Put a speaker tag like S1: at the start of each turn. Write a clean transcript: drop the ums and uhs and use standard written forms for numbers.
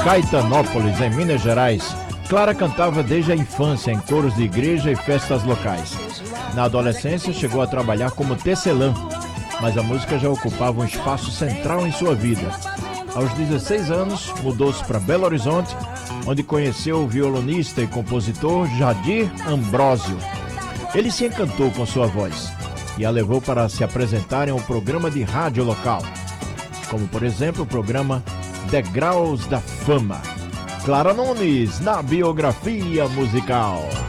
S1: Caetanópolis, em Minas Gerais, Clara cantava desde a infância em coros de igreja e festas locais. Na adolescência, chegou a trabalhar como tecelã, mas a música já ocupava um espaço central em sua vida. Aos 16 anos, mudou-se para Belo Horizonte, onde conheceu o violonista e compositor Jadir Ambrósio. Ele se encantou com sua voz e a levou para se apresentar em um programa de rádio local, como por exemplo o programa Degraus da Fama. Clara Nunes, na biografia musical.